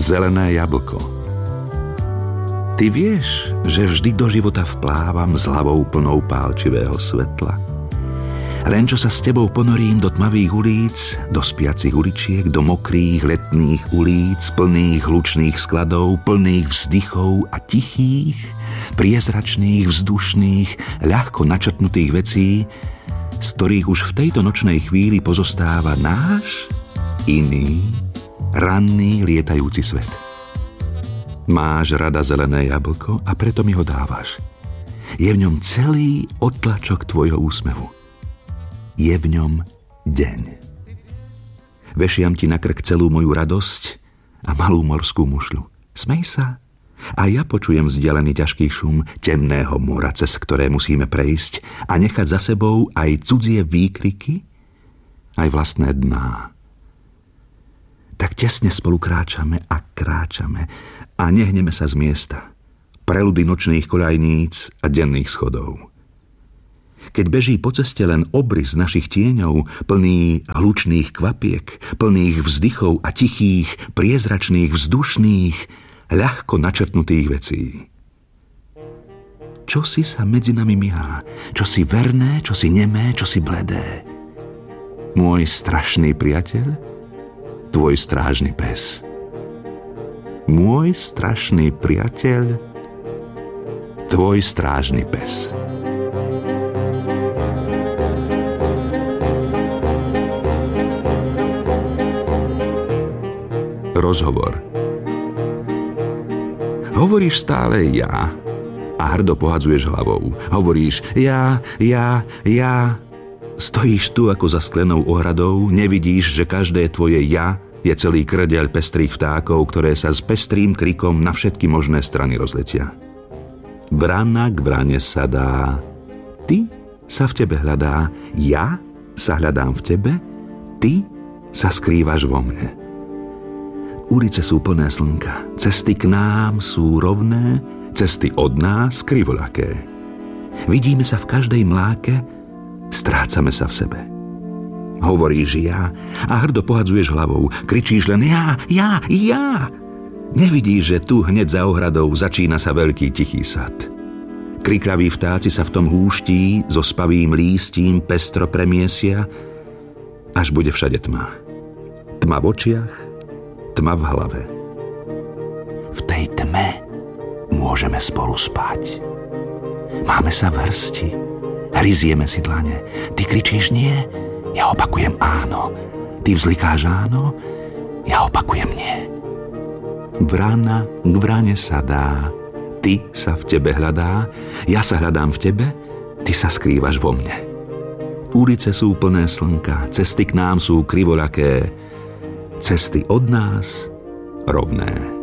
Zelené jablko. Ty vieš, že vždy do života vplávam s hlavou plnou pálčivého svetla. Len čo sa s tebou ponorím do tmavých ulíc, do spiacich uličiek, do mokrých letných ulíc, plných hlučných skladov, plných vzdychov a tichých, priezračných, vzdušných, ľahko načrtnutých vecí, z ktorých už v tejto nočnej chvíli pozostáva náš iný, ranný lietajúci svet. Máš rada zelené jablko a preto mi ho dávaš. Je v ňom celý odtlačok tvojho úsmevu. Je v ňom deň. Vešiam ti na krk celú moju radosť a malú morskú mušľu. Smej sa a ja počujem vzdialený ťažký šum temného mora, cez ktoré musíme prejsť a nechať za sebou aj cudzie výkriky, aj vlastné dná. Tak tesne spolu kráčame a kráčame a nehneme sa z miesta. Preludy nočných koľajníc a denných schodov. Keď beží po ceste len obrys našich tieňov, plný hlučných kvapiek, plných vzdychov a tichých, priezračných, vzdušných, ľahko načrtnutých vecí. Čosi sa medzi nami myhá, čosi verné, čosi nemé, čosi bledé. Môj strašný priateľ, tvoj strážny pes. Môj strašný priateľ, tvoj strážny pes. Rozhovor. Hovoríš stále ja a hrdo pohadzuješ hlavou. Hovoríš ja. Stojíš tu ako za sklenou ohradou, nevidíš, že každé tvoje ja je celý krdeľ pestrých vtákov, ktoré sa s pestrým krikom na všetky možné strany rozletia. Vrana k vrane sadá. Ty sa v tebe hľadá, ja sa hľadám v tebe, ty sa skrývaš vo mne. Ulice sú plné slnka, cesty k nám sú rovné, cesty od nás krivoľaké. Vidíme sa v každej mláke, strácame sa v sebe. Hovoríš ja a hrdo pohadzuješ hlavou, kričíš len ja. Nevidíš, že tu hneď za ohradou začína sa veľký tichý sad. Kriklaví vtáci sa v tom húští so spavým lístím pestro premiesia, až bude všade tma. Tma v očiach, tma v hlave. V tej tme môžeme spolu spať. Máme sa v hrsti, hryzieme si dlane. Ty kričíš nie, ja opakujem áno. Ty vzlikáš áno, ja opakujem nie. Vrana k vrane sadá, ty sa v tebe hľadá, ja sa hľadám v tebe, ty sa skrývaš vo mne. Ulice sú plné slnka, cesty k nám sú krivoľaké, cesty od nás rovné.